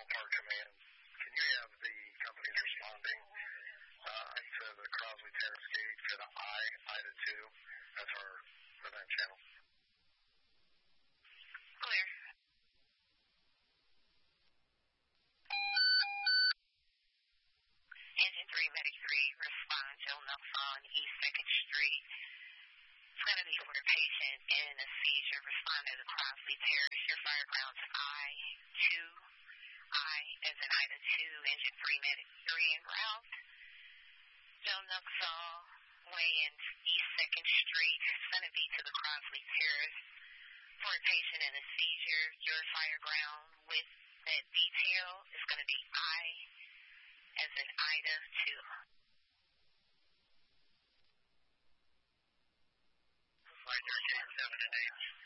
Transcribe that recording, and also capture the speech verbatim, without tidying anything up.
Park Command. Can you have the companies responding uh, to the Crosley Terrace gate for the I, Ida two? That's our event channel. Clear. Engine three, Medic three, respond, Joe Nuxon, East second Street. It's going to be for a patient in a seizure. Respond to the Crosley Terrace. Your fire ground's I two. I as in Ida two, Engine three, Medic three en route. Joe Nuxon, way in East second Street. It's going to be to the Crosley Terrace for a patient in a seizure. Your fire ground with that detail is going to be I as in Ida two. Flight thirteen, seven and eight.